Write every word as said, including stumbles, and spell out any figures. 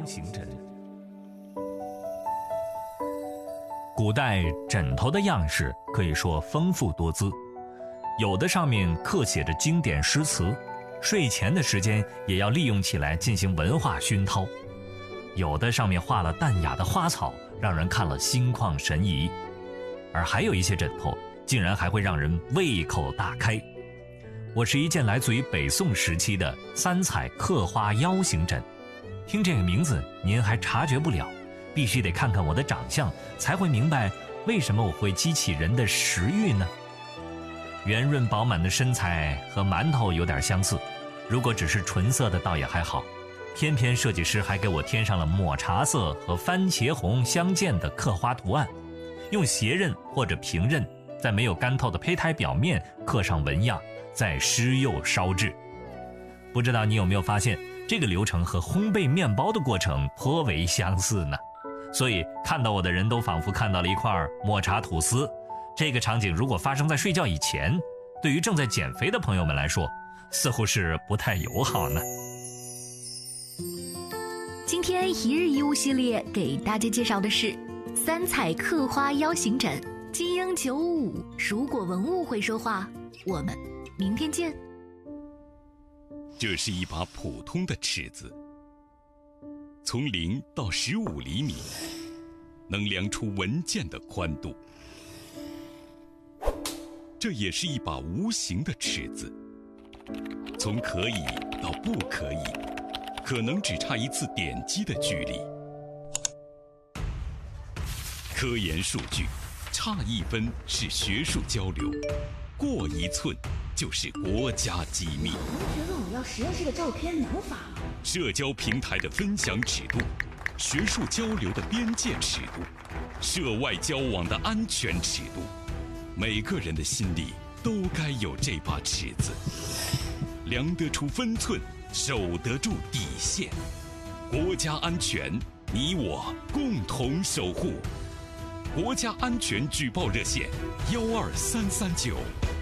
形枕。古代枕头的样式可以说丰富多姿，有的上面刻写着经典诗词，睡前的时间也要利用起来进行文化熏陶；有的上面画了淡雅的花草，让人看了心旷神怡；而还有一些枕头竟然还会让人胃口大开。我是一件来自于北宋时期的三彩刻花腰形枕，听这个名字您还察觉不了，必须得看看我的长相，才会明白为什么我会激起人的食欲呢？圆润饱满的身材和馒头有点相似，如果只是纯色的倒也还好，偏偏设计师还给我添上了抹茶色和番茄红相间的刻花图案，用斜刃或者平刃在没有干透的胚胎表面刻上纹样，再施釉烧制。不知道你有没有发现，这个流程和烘焙面包的过程颇为相似呢？所以看到我的人都仿佛看到了一块抹茶吐司。这个场景如果发生在睡觉以前，对于正在减肥的朋友们来说，似乎是不太友好呢。 今天一日一物系列给大家介绍的是三彩刻花腰形枕，金鹰九五五，如果文物会说话，我们明天见。 这是一把普通的尺子，从零到十五厘米，能量出文件的宽度。这也是一把无形的尺子，从可以到不可以，可能只差一次点击的距离。科研数据，差一分是学术交流，过一寸就是国家机密。 同学问我要实验室的照片，能发吗？ 社交平台的分享尺度，学术交流的边界尺度，涉外交往的安全尺度，每个人的心里都该有这把尺子，量得出分寸，守得住底线。国家安全，你我共同守护。国家安全举报热线：幺二三三九。